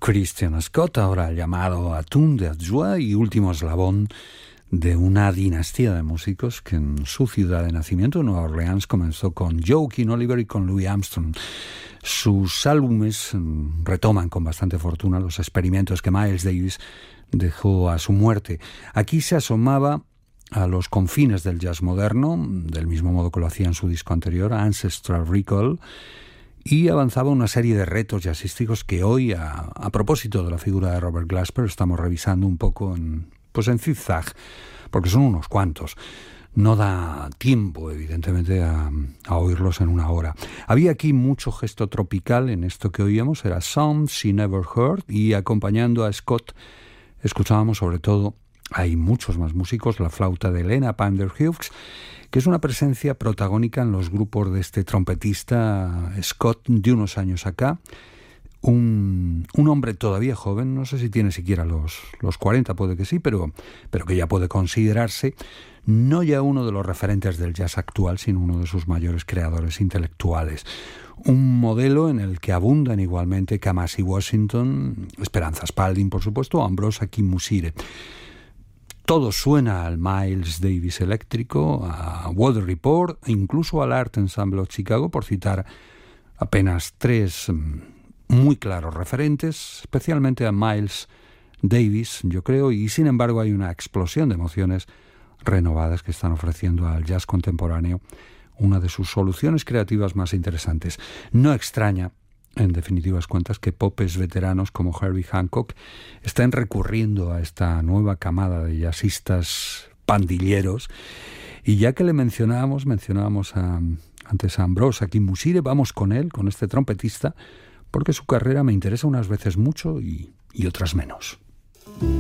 Christian Scott, ahora llamado Atun de Adjoa y último eslabón de una dinastía de músicos que en su ciudad de nacimiento, Nueva Orleans, comenzó con Joaquin Oliver y con Louis Armstrong. Sus álbumes retoman con bastante fortuna los experimentos que Miles Davis dejó a su muerte. Aquí se asomaba a los confines del jazz moderno, del mismo modo que lo hacía en su disco anterior, Ancestral Recall, y avanzaba una serie de retos jazzísticos que hoy, a propósito de la figura de Robert Glasper, estamos revisando un poco en zigzag, porque son unos cuantos. No da tiempo, evidentemente, a oírlos en una hora. Había aquí mucho gesto tropical en esto que oíamos, era Some She Never Heard, y acompañando a Scott escuchábamos sobre todo, hay muchos más músicos, la flauta de Lena Pander-Hughes, que es una presencia protagónica en los grupos de este trompetista Scott de unos años acá, un hombre todavía joven, no sé si tiene siquiera los 40, puede que sí, pero que ya puede considerarse no ya uno de los referentes del jazz actual, sino uno de sus mayores creadores intelectuales. Un modelo en el que abundan igualmente Kamasi Washington, Esperanza Spalding, por supuesto, Ambrosa Kimusire. Todo suena al Miles Davis eléctrico, a Weather Report, e incluso al Art Ensemble of Chicago, por citar apenas tres muy claros referentes, especialmente a Miles Davis, yo creo, y sin embargo hay una explosión de emociones renovadas que están ofreciendo al jazz contemporáneo una de sus soluciones creativas más interesantes. No extraña, en definitivas cuentas, que popes veteranos como Herbie Hancock estén recurriendo a esta nueva camada de jazzistas pandilleros. Y ya que le mencionábamos antes a Ambrosa Kimusire, vamos con él, con este trompetista, porque su carrera me interesa unas veces mucho y otras menos.